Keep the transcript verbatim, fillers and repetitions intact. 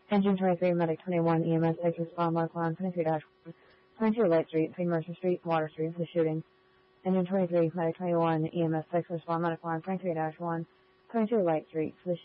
Engine twenty-three, Medic twenty-one, E M S six, respond medical line twenty-three dash one. twenty-two Light Street, between Mercer Street and Water Street for the shooting. Engine twenty-three, Medic twenty-one, E M S six, respond medical line twenty-three dash one. twenty-two Light Street for the shooting.